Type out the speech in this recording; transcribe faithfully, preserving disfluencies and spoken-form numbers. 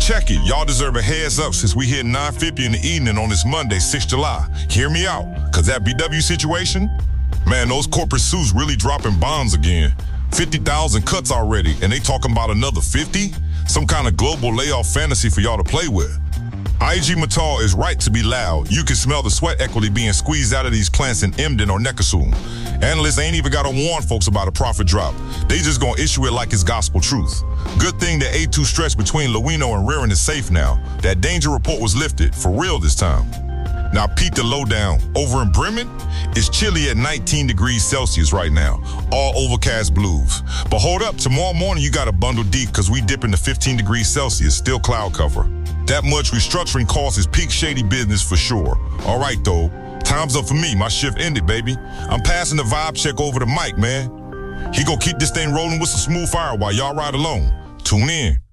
check it. Y'all deserve a heads up since we hit nine fifty in the evening on this Monday, sixth of July. Hear me out, cause that B W situation, man, those corporate suits really dropping bombs again. fifty thousand cuts already, and they talking about another fifty? Some kind of global layoff fantasy for y'all to play with. I G Metall is right to be loud. You can smell the sweat equity being squeezed out of these plants in Emden or Neckarsulm. Analysts ain't even gotta warn folks about a profit drop. They just gonna issue it like it's gospel truth. Good thing the A two stretch between Lowino and Rearing is safe now. That danger report was lifted, for real this time. Now peep the lowdown. Over in Bremen, it's chilly at nineteen degrees Celsius right now. All overcast blues. But hold up, tomorrow morning you gotta bundle deep because we dip into fifteen degrees Celsius, still cloud cover. That much restructuring cost is peak shady business for sure. All right though, time's up for me. My shift ended, baby. I'm passing the vibe check over to Mike, man. He gonna keep this thing rolling with some smooth fire while y'all ride along. Tune in.